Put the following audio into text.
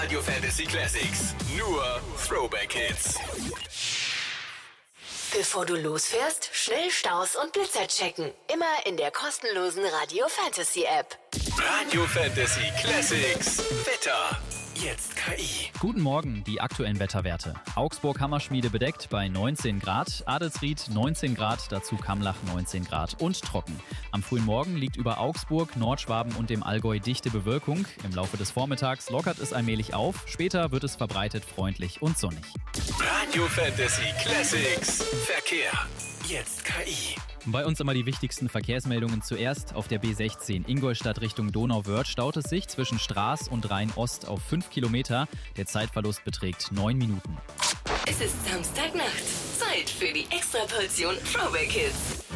Radio Fantasy Classics. Nur Throwback Hits. Bevor du losfährst, schnell Staus und Blitzer checken. Immer in der kostenlosen Radio Fantasy App. Radio Fantasy Classics. Wetter. Jetzt KI. Guten Morgen, die aktuellen Wetterwerte. Augsburg-Hammerschmiede bedeckt bei 19 Grad, Adelsried 19 Grad, dazu Kammlach 19 Grad und trocken. Am frühen Morgen liegt über Augsburg, Nordschwaben und dem Allgäu dichte Bewölkung. Im Laufe des Vormittags lockert es allmählich auf, später wird es verbreitet freundlich und sonnig. Radio Fantasy Classics. Verkehr. Jetzt KI. Bei uns immer die wichtigsten Verkehrsmeldungen zuerst. Auf der B16 Ingolstadt Richtung Donauwörth staut es sich zwischen Straß und Rhein-Ost auf 5 Kilometer. Der Zeitverlust beträgt 9 Minuten. Es ist Samstagnacht. Zeit für die Extraportion Throwback Hits.